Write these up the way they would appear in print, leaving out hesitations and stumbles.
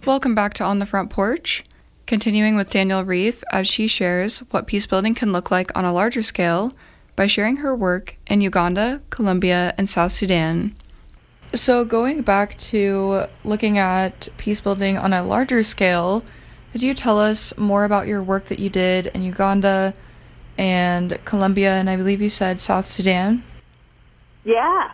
Welcome back to On the Front Porch, continuing with Danielle Reef as she shares what peace building can look like on a larger scale by sharing her work in Uganda, Colombia, and South Sudan. So going back to looking at peace building on a larger scale, could you tell us more about your work that you did in Uganda and Colombia, and I believe you said South Sudan? Yeah.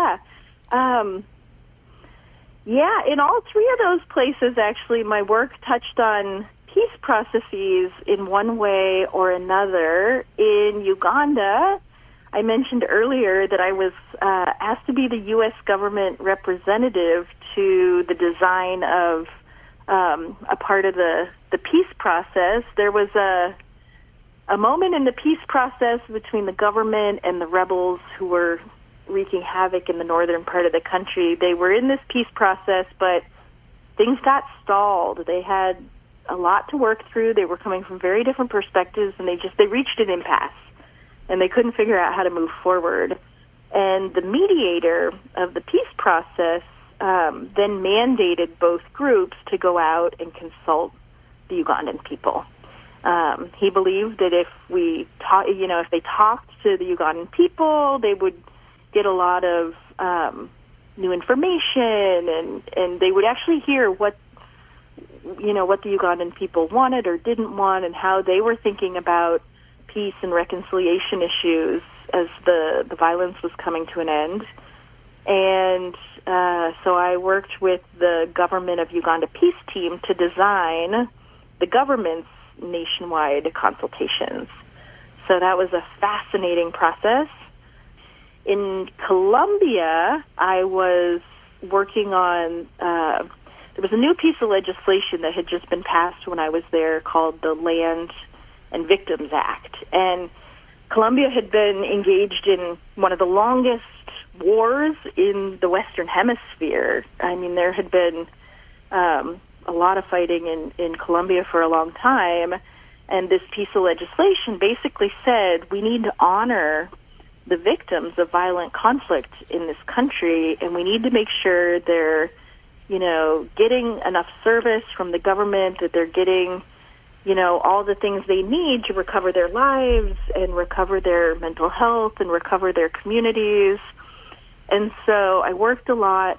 In all three of those places, actually, my work touched on peace processes in one way or another. In Uganda, I mentioned earlier that I was asked to be the U.S. government representative to the design of a part of the peace process. There was a moment in the peace process between the government and the rebels who were wreaking havoc in the northern part of the country. They were in this peace process, but things got stalled. They had a lot to work through. They were coming from very different perspectives, and they reached an impasse, and they couldn't figure out how to move forward. And the mediator of the peace process then mandated both groups to go out and consult the Ugandan people. He believed that if they talked to the Ugandan people, they would get a lot of new information, and they would actually hear what the Ugandan people wanted or didn't want, and how they were thinking about peace and reconciliation issues as the violence was coming to an end. And so I worked with the government of Uganda peace team to design the government's nationwide consultations. So that was a fascinating process. In Colombia, I was working on, there was a new piece of legislation that had just been passed when I was there called the Land and Victims Act. And Colombia had been engaged in one of the longest wars in the Western Hemisphere. I mean, there had been a lot of fighting in Colombia for a long time, and this piece of legislation basically said we need to honor the victims of violent conflict in this country, and we need to make sure they're, getting enough service from the government, that they're getting, all the things they need to recover their lives and recover their mental health and recover their communities. And so I worked a lot,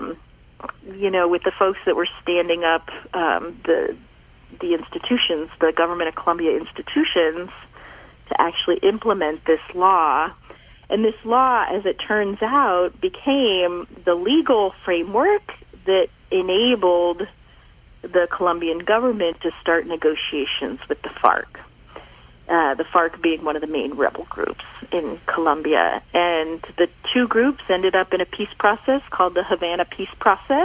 with the folks that were standing up the institutions, the government of Colombia institutions, to actually implement this law. And this law, as it turns out, became the legal framework that enabled the Colombian government to start negotiations with the FARC. The FARC being one of the main rebel groups in Colombia. And the two groups ended up in a peace process called the Havana Peace Process.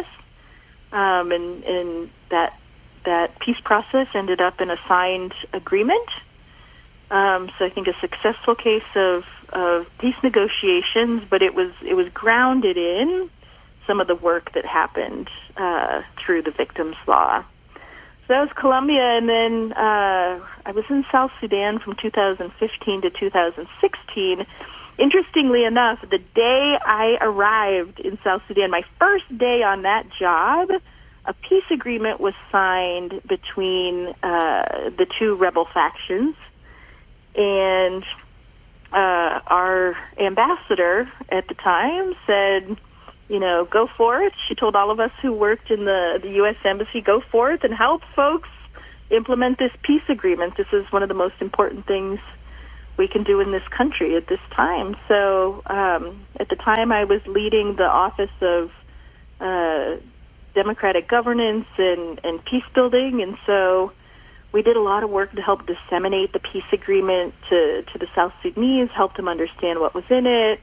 And that peace process ended up in a signed agreement. So I think a successful case of peace negotiations, but it was grounded in some of the work that happened through the Victims Law. So that was Colombia, and then I was in South Sudan from 2015 to 2016. Interestingly enough, the day I arrived in South Sudan, my first day on that job, a peace agreement was signed between the two rebel factions. And our ambassador at the time said, go forth. She told all of us who worked in the U.S. Embassy, go forth and help folks implement this peace agreement. This is one of the most important things we can do in this country at this time. So at the time, I was leading the Office of Democratic Governance and Peace Building, and so we did a lot of work to help disseminate the peace agreement to the South Sudanese, help them understand what was in it,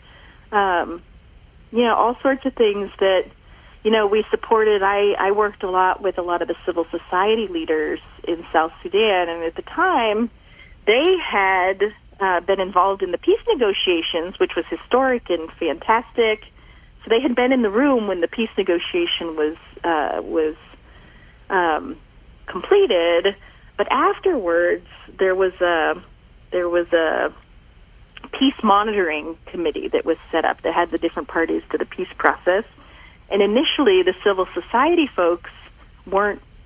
all sorts of things that, we supported. I worked a lot with a lot of the civil society leaders in South Sudan, and at the time, they had been involved in the peace negotiations, which was historic and fantastic. So they had been in the room when the peace negotiation was completed. But afterwards, there was a peace monitoring committee that was set up that had the different parties to the peace process. And initially, the civil society folks weren't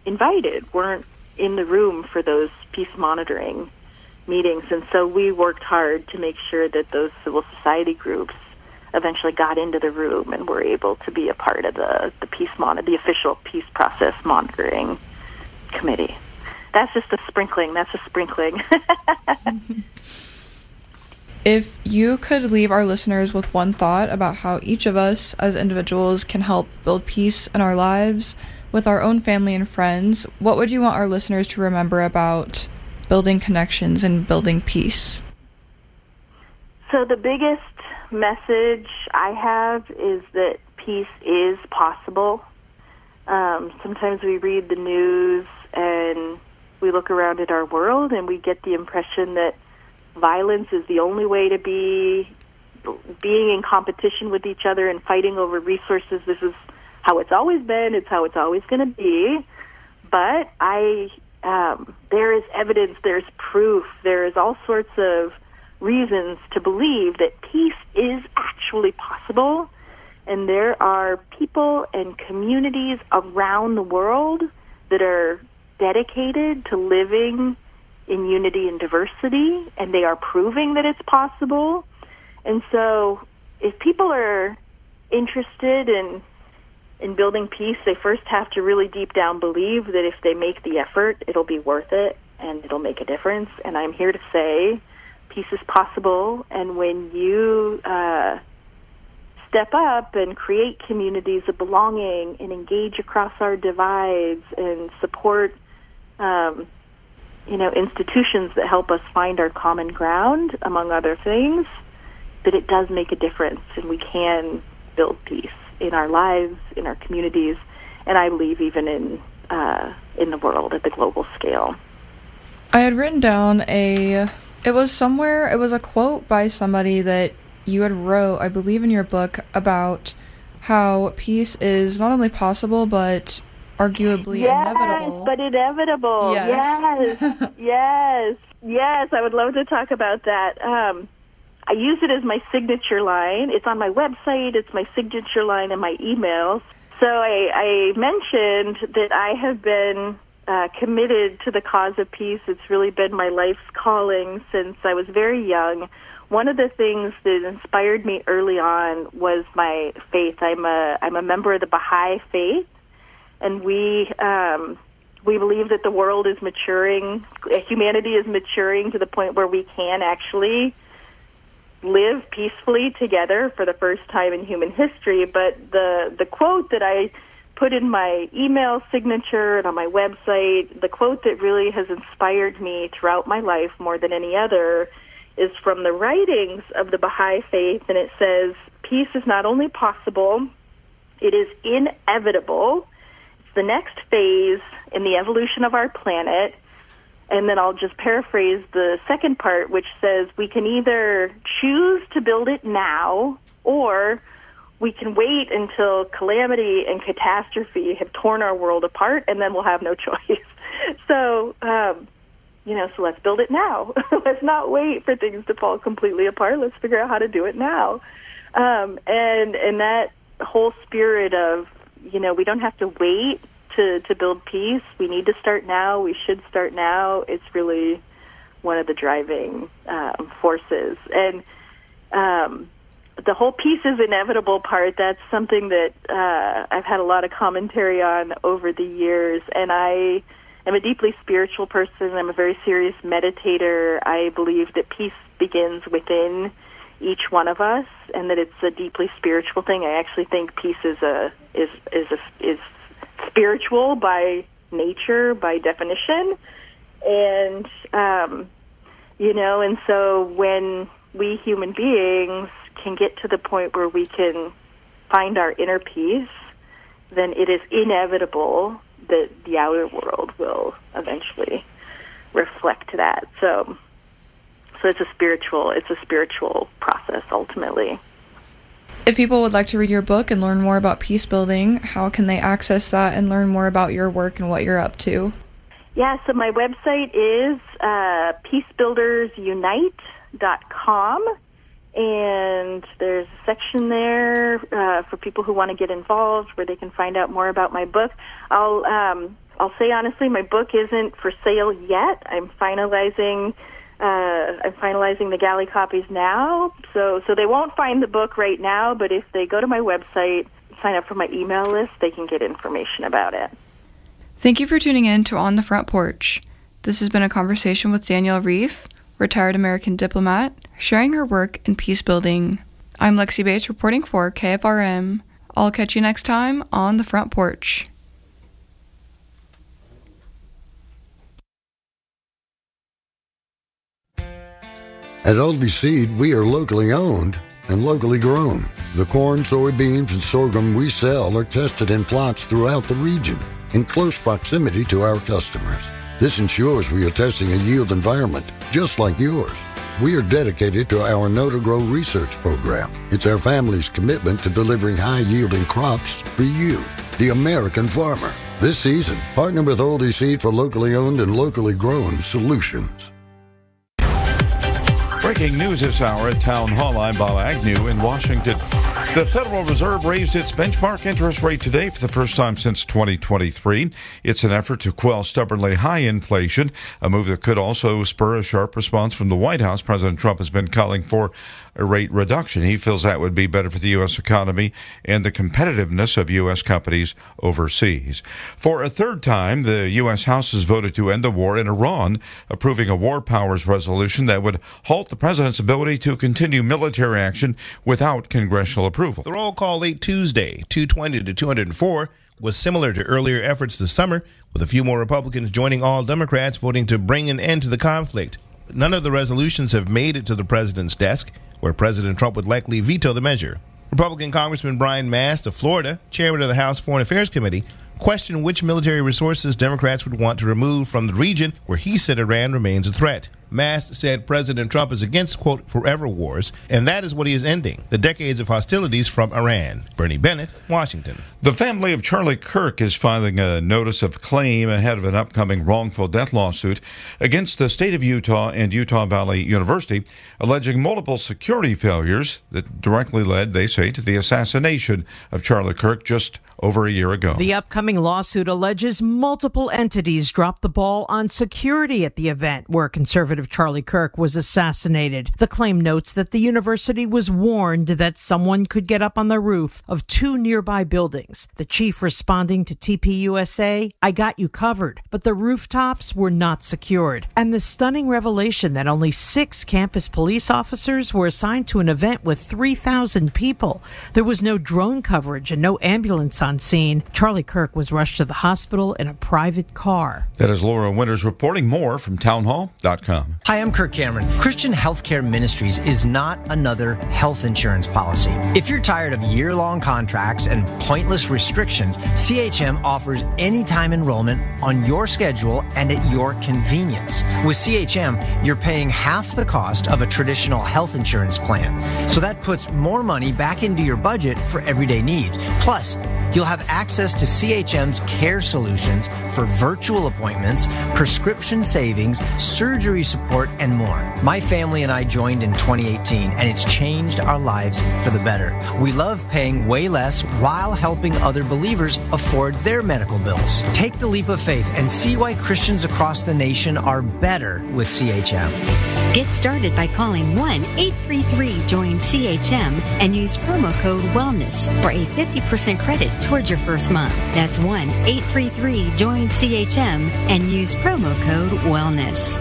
invited, weren't in the room for those peace monitoring meetings. And so we worked hard to make sure that those civil society groups eventually got into the room and were able to be a part of the official peace process monitoring committee. That's just a sprinkling. That's a sprinkling. If you could leave our listeners with one thought about how each of us as individuals can help build peace in our lives with our own family and friends, what would you want our listeners to remember about building connections and building peace? So the biggest message I have is that peace is possible. Sometimes we read the news and we look around at our world and we get the impression that violence is the only way to be, being in competition with each other and fighting over resources. This is how it's always been. It's how it's always going to be. But there is evidence, there's proof, there's all sorts of reasons to believe that peace is actually possible. And there are people and communities around the world that are dedicated to living in unity and diversity, and they are proving that it's possible. And so if people are interested in building peace, they first have to really deep down believe that if they make the effort, it'll be worth it and it'll make a difference. And I'm here to say peace is possible, and when you step up and create communities of belonging and engage across our divides and support institutions that help us find our common ground, among other things, that it does make a difference, and we can build peace in our lives, in our communities, and I believe even in the world at the global scale. I had written down it was a quote by somebody that you had wrote, I believe in your book, about how peace is not only possible, but arguably inevitable. But inevitable. Yes. Yes, I would love to talk about that. I use it as my signature line. It's on my website. It's my signature line in my emails. So I mentioned that I have been committed to the cause of peace. It's really been my life's calling since I was very young. One of the things that inspired me early on was my faith. I'm a member of the Baha'i faith, and we believe that the world is maturing, humanity is maturing to the point where we can actually live peacefully together for the first time in human history. But the quote that I put in my email signature and on my website, the quote that really has inspired me throughout my life more than any other, is from the writings of the Baha'i faith, and it says, "Peace is not only possible, it is inevitable. It's the next phase in the evolution of our planet." And then I'll just paraphrase the second part, which says, "We can either choose to build it now, or we can wait until calamity and catastrophe have torn our world apart, and then we'll have no choice." So, so let's build it now. Let's not wait for things to fall completely apart. Let's figure out how to do it now. And that whole spirit of, we don't have to wait to build peace. We need to start now. We should start now. It's really one of the driving forces. And the whole peace is inevitable part, that's something that I've had a lot of commentary on over the years. And I am a deeply spiritual person. I'm a very serious meditator. I believe that peace begins within each one of us, and that it's a deeply spiritual thing. I actually think peace is spiritual by nature, by definition, and and so when we human beings can get to the point where we can find our inner peace, then it is inevitable that the outer world will eventually reflect that. So it's a spiritual process ultimately. If people would like to read your book and learn more about peace building, how can they access that and learn more about your work and what you're up to? Yeah, so my website is peacebuildersunite.com, and there's a section there for people who want to get involved where they can find out more about my book. I'll I'll say honestly, my book isn't for sale yet. I'm finalizing the galley copies now, so they won't find the book right now, but if they go to my website, sign up for my email list, they can get information about it. Thank you for tuning in to On the Front Porch. This has been a conversation with Danielle Reef, retired American diplomat, sharing her work in peace building. I'm Lexi Bates reporting for KFRM. I'll catch you next time on the Front Porch. At Oldie Seed, we are locally owned and locally grown. The corn, soybeans, and sorghum we sell are tested in plots throughout the region in close proximity to our customers. This ensures we are testing a yield environment just like yours. We are dedicated to our Know to Grow research program. It's our family's commitment to delivering high-yielding crops for you, the American farmer. This season, partner with Oldie Seed for locally owned and locally grown solutions. Breaking news this hour at Town Hall. I'm Bob Agnew in Washington. The Federal Reserve raised its benchmark interest rate today for the first time since 2023. It's an effort to quell stubbornly high inflation, a move that could also spur a sharp response from the White House. President Trump has been calling for a rate reduction. He feels that would be better for the U.S. economy and the competitiveness of U.S. companies overseas. For a third time, the U.S. House has voted to end the war in Iran, approving a war powers resolution that would halt the president's ability to continue military action without congressional approval. The roll call late Tuesday, 220 to 204, was similar to earlier efforts this summer, with a few more Republicans joining all Democrats voting to bring an end to the conflict. But none of the resolutions have made it to the president's desk, where President Trump would likely veto the measure. Republican Congressman Brian Mast of Florida, chairman of the House Foreign Affairs Committee, questioned which military resources Democrats would want to remove from the region where he said Iran remains a threat. Mast said President Trump is against, quote, forever wars, and that is what he is ending, the decades of hostilities from Iran. Bernie Bennett, Washington. The family of Charlie Kirk is filing a notice of claim ahead of an upcoming wrongful death lawsuit against the state of Utah and Utah Valley University, alleging multiple security failures that directly led, they say, to the assassination of Charlie Kirk just over a year ago. The upcoming lawsuit alleges multiple entities dropped the ball on security at the event where conservative Charlie Kirk was assassinated. The claim notes that the university was warned that someone could get up on the roof of two nearby buildings. The chief responding to TPUSA, "I got you covered," but the rooftops were not secured. And the stunning revelation that only 6 campus police officers were assigned to an event with 3,000 people. There was no drone coverage and no ambulance on scene. Charlie Kirk was rushed to the hospital in a private car. That is Laura Winters reporting. More from townhall.com. Hi, I'm Kirk Cameron. Christian Healthcare Ministries is not another health insurance policy. If you're tired of year-long contracts and pointless restrictions, CHM offers anytime enrollment on your schedule and at your convenience. With CHM, you're paying half the cost of a traditional health insurance plan. So that puts more money back into your budget for everyday needs. Plus, you'll have access to CHM's care solutions for virtual appointments, prescription savings, surgery support, and more. My family and I joined in 2018, and it's changed our lives for the better. We love paying way less while helping other believers afford their medical bills. Take the leap of faith and see why Christians across the nation are better with CHM. Get started by calling 1-833-JOIN-CHM and use promo code WELLNESS for a 50% credit towards your first month. That's 1-833-JOIN-CHM and use promo code WELLNESS.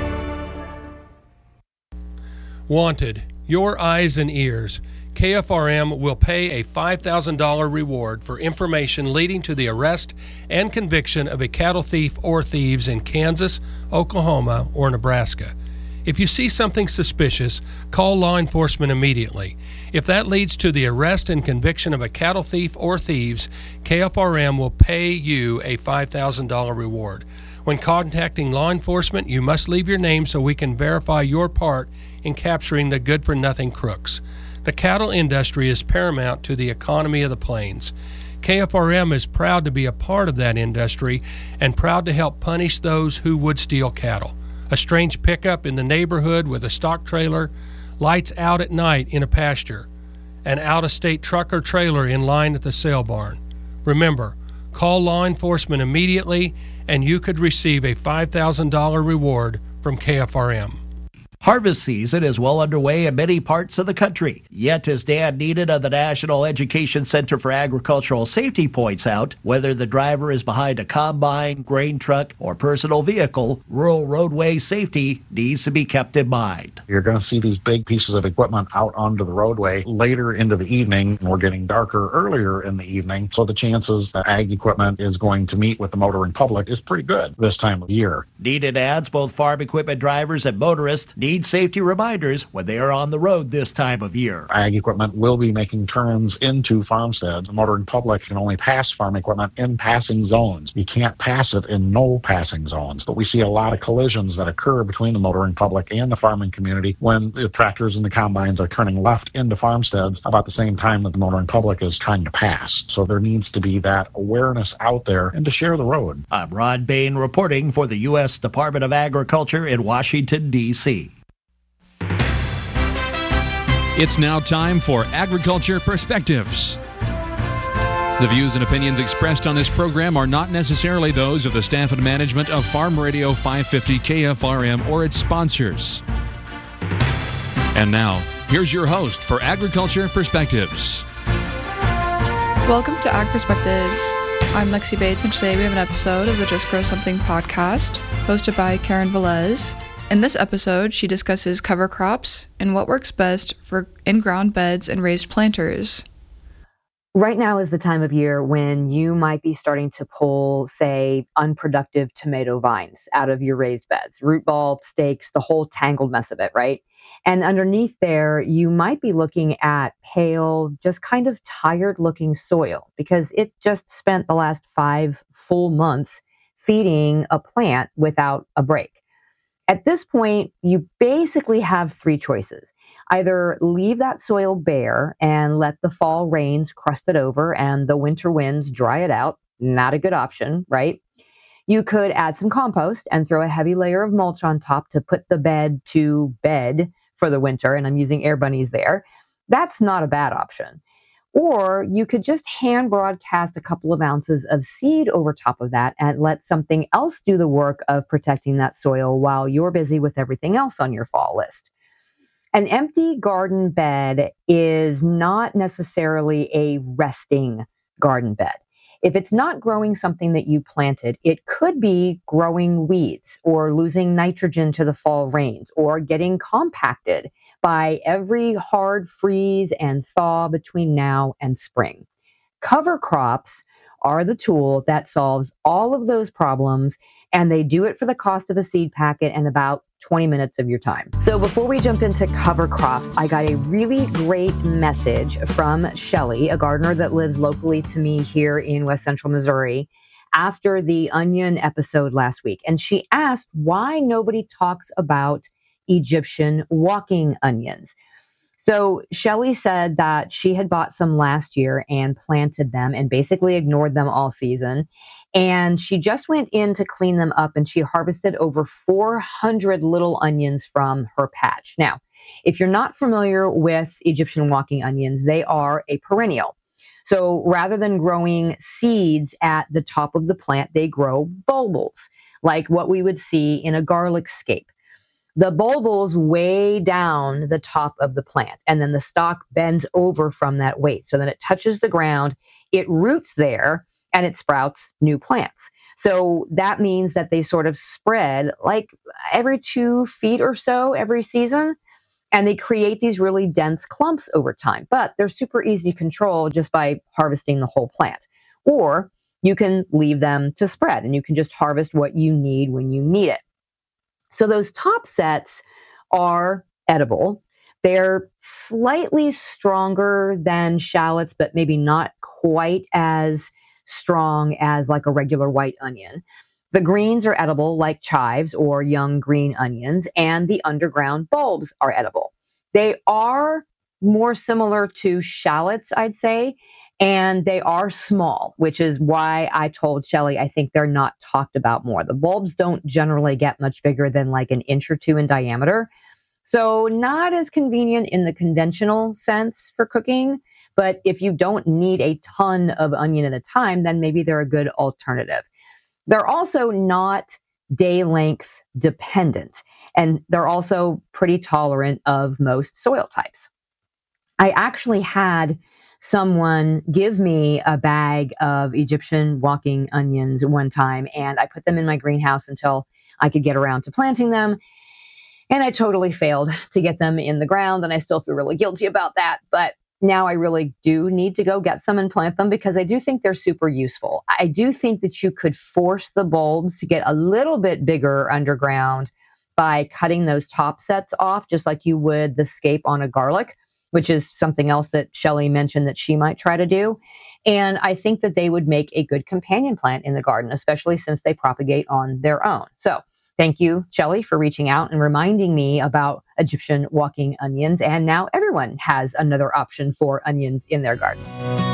Wanted, your eyes and ears. KFRM will pay a $5,000 reward for information leading to the arrest and conviction of a cattle thief or thieves in Kansas, Oklahoma, or Nebraska. If you see something suspicious, call law enforcement immediately. If that leads to the arrest and conviction of a cattle thief or thieves, KFRM will pay you a $5,000 reward. When contacting law enforcement, you must leave your name so we can verify your part in capturing the good-for-nothing crooks. The cattle industry is paramount to the economy of the plains. KFRM is proud to be a part of that industry and proud to help punish those who would steal cattle. A strange pickup in the neighborhood with a stock trailer, lights out at night in a pasture, an out-of-state truck or trailer in line at the sale barn. Remember, Call law enforcement immediately, and you could receive a $5,000 reward from KFRM. Harvest season is well underway in many parts of the country. Yet, as Dan Needed of the National Education Center for Agricultural Safety points out, whether the driver is behind a combine, grain truck, or personal vehicle, rural roadway safety needs to be kept in mind. You're going to see these big pieces of equipment out onto the roadway later into the evening, and we're getting darker earlier in the evening, so the chances that ag equipment is going to meet with the motoring public is pretty good this time of year. Needed adds both farm equipment drivers and motorists need safety reminders when they are on the road this time of year. Ag equipment will be making turns into farmsteads. The motoring public can only pass farm equipment in passing zones. You can't pass it in no passing zones. But we see a lot of collisions that occur between the motoring public and the farming community when the tractors and the combines are turning left into farmsteads about the same time that the motoring public is trying to pass. So there needs to be that awareness out there and to share the road. I'm Ron Bain reporting for the U.S. Department of Agriculture in Washington, D.C. It's now time for Agriculture Perspectives. The views and opinions expressed on this program are not necessarily those of the staff and management of Farm Radio 550 KFRM or its sponsors. And now, here's your host for Agriculture Perspectives. Welcome to Ag Perspectives. I'm Lexi Bates, and today we have an episode of the Just Grow Something podcast, hosted by Karen Velez. In this episode, she discusses cover crops and what works best for in-ground beds and raised planters. Right now is the time of year when you might be starting to pull, say, unproductive tomato vines out of your raised beds, root ball, stakes, the whole tangled mess of it, right? And underneath there, you might be looking at pale, just kind of tired-looking soil because it just spent the last 5 full months feeding a plant without a break. At this point, you basically have 3 choices. Either leave that soil bare and let the fall rains crust it over and the winter winds dry it out. Not a good option, right? You could add some compost and throw a heavy layer of mulch on top to put the bed to bed for the winter, and I'm using air bunnies there. That's not a bad option. Or you could just hand broadcast a couple of ounces of seed over top of that and let something else do the work of protecting that soil while you're busy with everything else on your fall list. An empty garden bed is not necessarily a resting garden bed. If it's not growing something that you planted, it could be growing weeds or losing nitrogen to the fall rains or getting compacted by every hard freeze and thaw between now and spring. Cover crops are the tool that solves all of those problems, and they do it for the cost of a seed packet and about 20 minutes of your time. So before we jump into cover crops, I got a really great message from Shelly, a gardener that lives locally to me here in West Central Missouri, after the onion episode last week. And she asked why nobody talks about Egyptian walking onions. So Shelly said that she had bought some last year and planted them and basically ignored them all season. And she just went in to clean them up and she harvested over 400 little onions from her patch. Now, if you're not familiar with Egyptian walking onions, they are a perennial. So rather than growing seeds at the top of the plant, they grow bulbils, like what we would see in a garlic scape. The bulbils weigh down the top of the plant, and then the stalk bends over from that weight. So then it touches the ground, it roots there, and it sprouts new plants. So that means that they sort of spread like every 2 feet or so every season, and they create these really dense clumps over time. But they're super easy to control just by harvesting the whole plant. Or you can leave them to spread, and you can just harvest what you need when you need it. So those top sets are edible. They're slightly stronger than shallots, but maybe not quite as strong as like a regular white onion. The greens are edible like chives or young green onions, and the underground bulbs are edible. They are more similar to shallots, I'd say, and they are small, which is why I told Shelly I think they're not talked about more. The bulbs don't generally get much bigger than like an inch or 2 in diameter. So not as convenient in the conventional sense for cooking, But if you don't need a ton of onion at a time, then maybe they're a good alternative. They're also not day length dependent, and they're also pretty tolerant of most soil types. I actually had someone give me a bag of Egyptian walking onions one time, and I put them in my greenhouse until I could get around to planting them. And I totally failed to get them in the ground, and I still feel really guilty about that. But now I really do need to go get some and plant them because I do think they're super useful. I do think that you could force the bulbs to get a little bit bigger underground by cutting those top sets off, just like you would the scape on a garlic, which is something else that Shelley mentioned that she might try to do. And I think that they would make a good companion plant in the garden, especially since they propagate on their own. So thank you, Shelley, for reaching out and reminding me about Egyptian walking onions. And now everyone has another option for onions in their garden.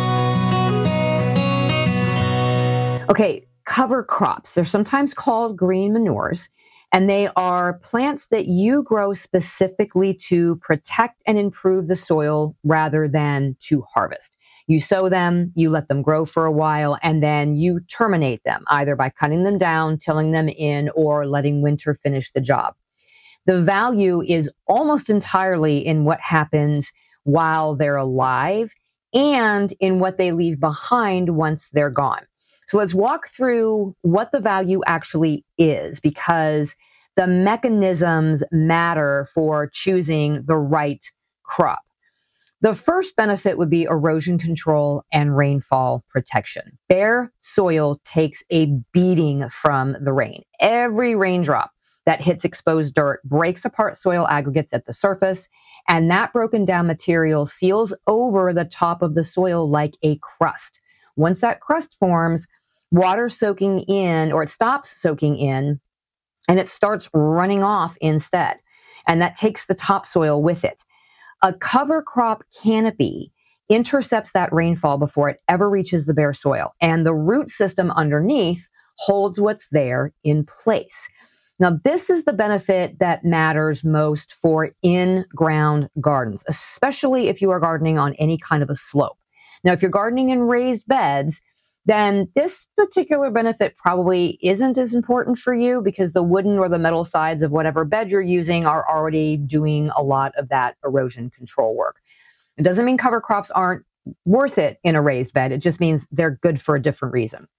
Okay, cover crops. They're sometimes called green manures, and they are plants that you grow specifically to protect and improve the soil rather than to harvest. You sow them, you let them grow for a while, and then you terminate them, either by cutting them down, tilling them in, or letting winter finish the job. The value is almost entirely in what happens while they're alive and in what they leave behind once they're gone. So let's walk through what the value actually is, because the mechanisms matter for choosing the right crop. The first benefit would be erosion control and rainfall protection. Bare soil takes a beating from the rain. Every raindrop that hits exposed dirt breaks apart soil aggregates at the surface, and that broken down material seals over the top of the soil like a crust. Once that crust forms, water soaking in, or it stops soaking in, and it starts running off instead. And that takes the topsoil with it. A cover crop canopy intercepts that rainfall before it ever reaches the bare soil, and the root system underneath holds what's there in place. Now, this is the benefit that matters most for in-ground gardens, especially if you are gardening on any kind of a slope. Now, if you're gardening in raised beds, then this particular benefit probably isn't as important for you because the wooden or the metal sides of whatever bed you're using are already doing a lot of that erosion control work. It doesn't mean cover crops aren't worth it in a raised bed. It just means they're good for a different reason.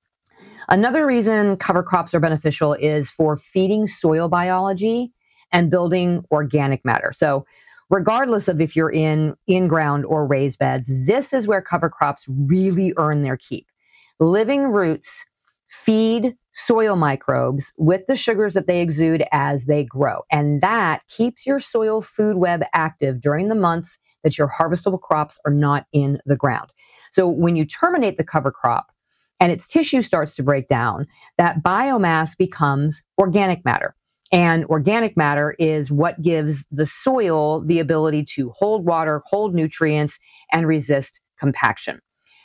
Another reason cover crops are beneficial is for feeding soil biology and building organic matter. So regardless of if you're in-ground or raised beds, this is where cover crops really earn their keep. Living roots feed soil microbes with the sugars that they exude as they grow. And that keeps your soil food web active during the months that your harvestable crops are not in the ground. So when you terminate the cover crop and its tissue starts to break down, that biomass becomes organic matter. And organic matter is what gives the soil the ability to hold water, hold nutrients, and resist compaction.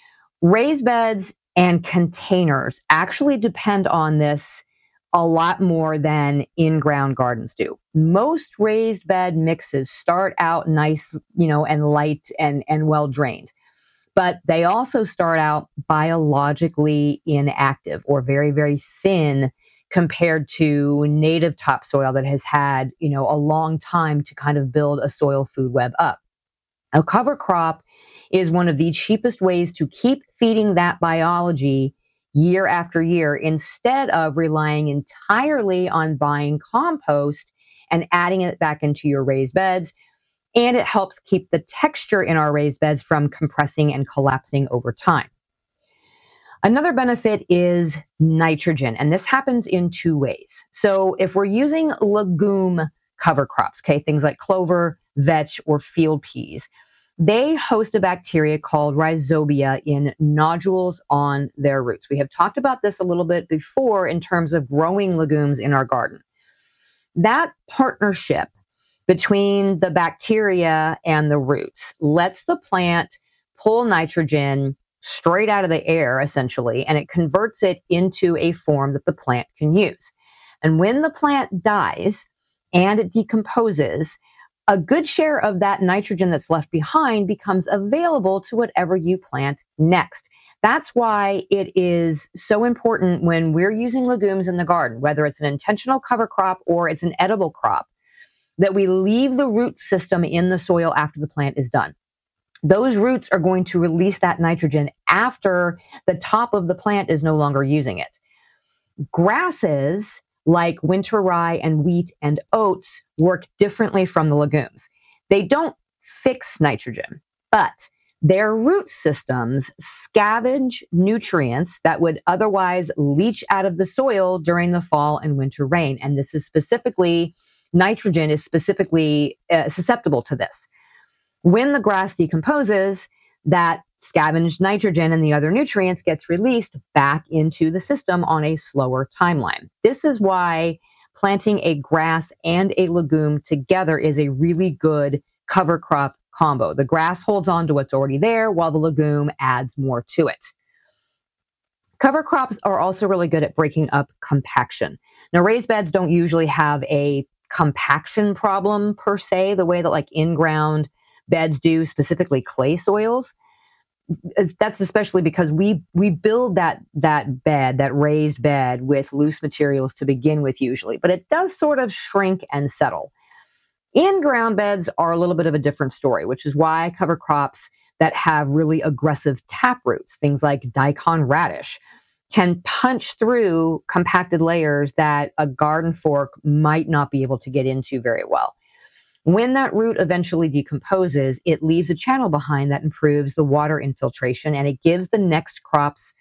Raised beds and containers actually depend on this a lot more than in-ground gardens do. Most raised bed mixes start out nice, and light and well drained, but they also start out biologically inactive or very, very thin compared to native topsoil that has had, a long time to kind of build a soil food web up. A cover crop is one of the cheapest ways to keep feeding that biology year after year instead of relying entirely on buying compost and adding it back into your raised beds. And it helps keep the texture in our raised beds from compressing and collapsing over time. Another benefit is nitrogen, and this happens in two ways. So if we're using legume cover crops, things like clover, vetch, or field peas, they host a bacteria called rhizobia in nodules on their roots. We have talked about this a little bit before in terms of growing legumes in our garden. That partnership between the bacteria and the roots lets the plant pull nitrogen straight out of the air, essentially, and it converts it into a form that the plant can use. And when the plant dies and it decomposes, a good share of that nitrogen that's left behind becomes available to whatever you plant next. That's why it is so important when we're using legumes in the garden, whether it's an intentional cover crop or it's an edible crop, that we leave the root system in the soil after the plant is done. Those roots are going to release that nitrogen after the top of the plant is no longer using it. Grasses like winter rye and wheat and oats work differently from the legumes. They don't fix nitrogen, but their root systems scavenge nutrients that would otherwise leach out of the soil during the fall and winter rain. And this is specifically, nitrogen is specifically susceptible to this. When the grass decomposes, that scavenged nitrogen and the other nutrients gets released back into the system on a slower timeline. This is why planting a grass and a legume together is a really good cover crop combo. The grass holds on to what's already there while the legume adds more to it. Cover crops are also really good at breaking up compaction. Now, raised beds don't usually have a compaction problem per se, the way that like in-ground beds do, specifically clay soils. That's especially because we build that bed, that raised bed, with loose materials to begin with usually, but it does sort of shrink and settle. In-ground beds are a little bit of a different story, which is why cover crops that have really aggressive tap roots, things like daikon radish, can punch through compacted layers that a garden fork might not be able to get into very well. When that root eventually decomposes, it leaves a channel behind that improves the water infiltration, and it gives the next crop's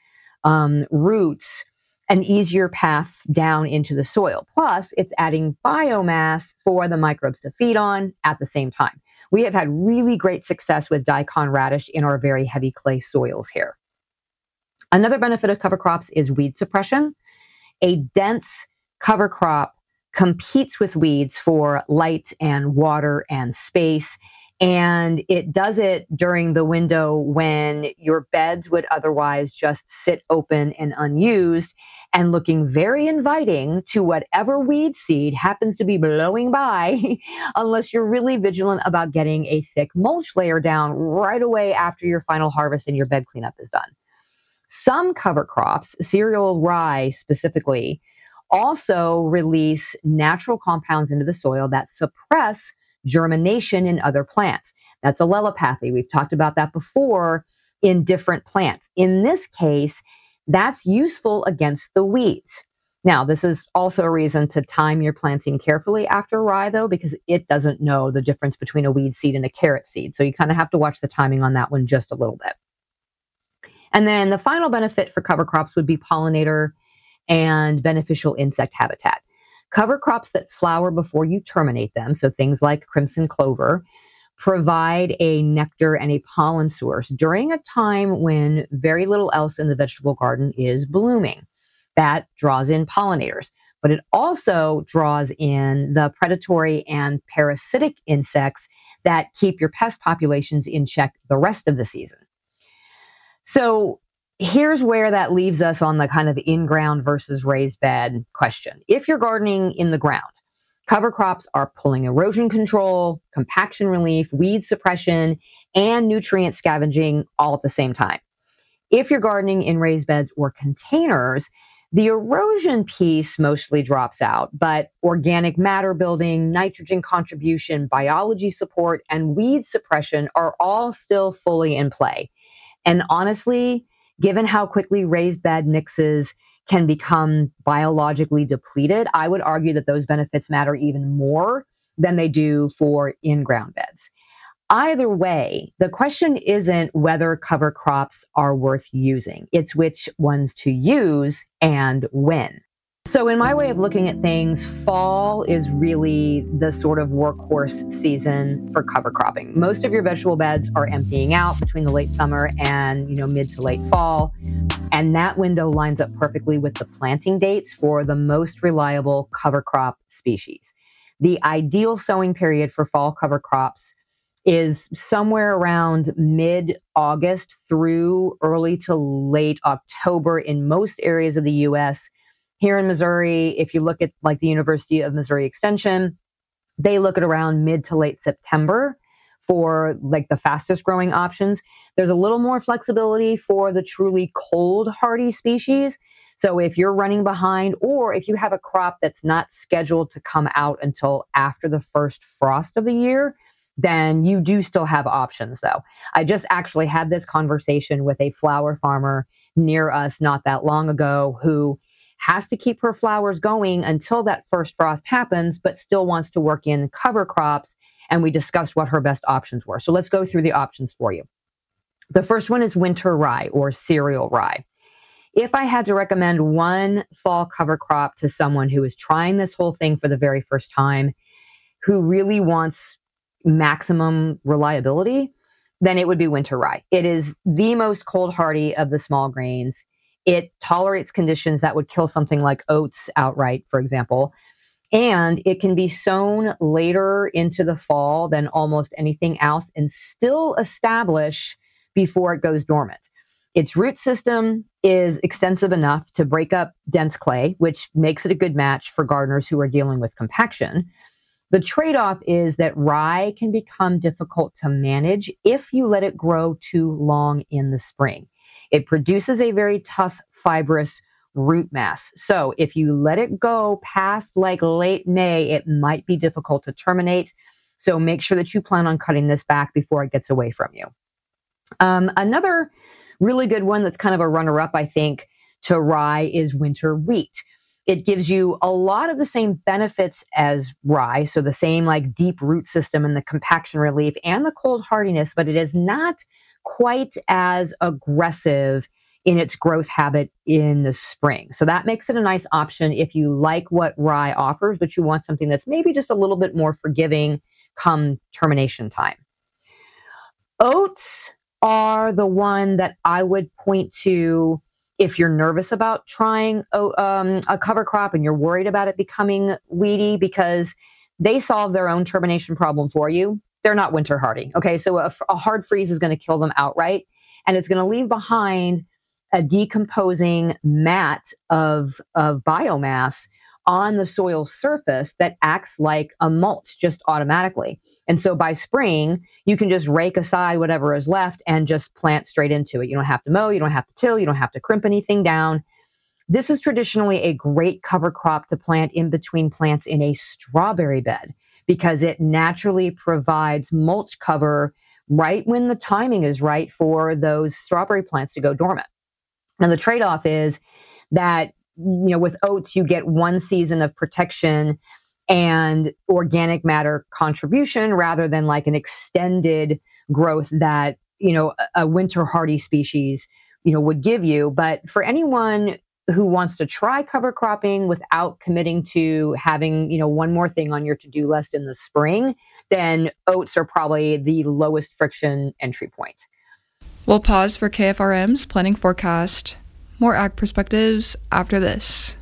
roots an easier path down into the soil. Plus, it's adding biomass for the microbes to feed on at the same time. We have had really great success with daikon radish in our very heavy clay soils here. Another benefit of cover crops is weed suppression. A dense cover crop competes with weeds for light and water and space, and it does it during the window when your beds would otherwise just sit open and unused and looking very inviting to whatever weed seed happens to be blowing by, unless you're really vigilant about getting a thick mulch layer down right away after your final harvest and your bed cleanup is done. Some cover crops, cereal rye specifically, also release natural compounds into the soil that suppress germination in other plants. That's allelopathy. We've talked about that before in different plants. In this case, that's useful against the weeds. Now, this is also a reason to time your planting carefully after rye, though, because it doesn't know the difference between a weed seed and a carrot seed. So you kind of have to watch the timing on that one just a little bit. And then the final benefit for cover crops would be pollinator and beneficial insect habitat. Cover crops that flower before you terminate them, so things like crimson clover, provide a nectar and a pollen source during a time when very little else in the vegetable garden is blooming. That draws in pollinators, but it also draws in the predatory and parasitic insects that keep your pest populations in check the rest of the season. So here's where that leaves us on the kind of in-ground versus raised bed question. If you're gardening in the ground, cover crops are pulling erosion control, compaction relief, weed suppression, and nutrient scavenging all at the same time. If you're gardening in raised beds or containers, the erosion piece mostly drops out, but organic matter building, nitrogen contribution, biology support, and weed suppression are all still fully in play. And honestly, given how quickly raised bed mixes can become biologically depleted, I would argue that those benefits matter even more than they do for in-ground beds. Either way, the question isn't whether cover crops are worth using. It's which ones to use and when. So in my way of looking at things, fall is really the sort of workhorse season for cover cropping. Most of your vegetable beds are emptying out between the late summer and, mid to late fall. And that window lines up perfectly with the planting dates for the most reliable cover crop species. The ideal sowing period for fall cover crops is somewhere around mid-August through early to late October in most areas of the U.S. Here in Missouri, if you look at like the University of Missouri Extension, They look at around mid to late September for like the fastest growing options. There's a little more flexibility for the truly cold hardy species. So if you're running behind, or if you have a crop that's not scheduled to come out until after the first frost of the year, then you do still have options though. I just actually had this conversation with a flower farmer near us not that long ago who has to keep her flowers going until that first frost happens, but still wants to work in cover crops. And we discussed what her best options were. So let's go through the options for you. The first one is winter rye or cereal rye. If I had to recommend one fall cover crop to someone who is trying this whole thing for the very first time, who really wants maximum reliability, then it would be winter rye. It is the most cold hardy of the small grains. It tolerates conditions that would kill something like oats outright, for example. And it can be sown later into the fall than almost anything else and still establish before it goes dormant. Its root system is extensive enough to break up dense clay, which makes it a good match for gardeners who are dealing with compaction. The trade-off is that rye can become difficult to manage if you let it grow too long in the spring. It produces a very tough, fibrous root mass. So if you let it go past like late May, it might be difficult to terminate. So make sure that you plan on cutting this back before it gets away from you. Another really good one that's kind of a runner-up, I think, to rye is winter wheat. It gives you a lot of the same benefits as rye, so the same like deep root system and the compaction relief and the cold hardiness, but it is not quite as aggressive in its growth habit in the spring. So that makes it a nice option if you like what rye offers, but you want something that's maybe just a little bit more forgiving come termination time. Oats are the one that I would point to if you're nervous about trying a cover crop and you're worried about it becoming weedy, because they solve their own termination problem for you. They're not winter hardy. Okay, so a hard freeze is going to kill them outright, and it's going to leave behind a decomposing mat of biomass on the soil surface that acts like a mulch just automatically. And so by spring, you can just rake aside whatever is left and just plant straight into it. You don't have to mow, you don't have to till, you don't have to crimp anything down. This is traditionally a great cover crop to plant in between plants in a strawberry bed because it naturally provides mulch cover right when the timing is right for those strawberry plants to go dormant. Now, the trade-off is that, with oats, you get one season of protection and organic matter contribution rather than like an extended growth that, a winter hardy species, would give you. But for anyone who wants to try cover cropping without committing to having, one more thing on your to-do list in the spring, then oats are probably the lowest friction entry point. We'll pause for KFRM's planning forecast. More ag perspectives after this.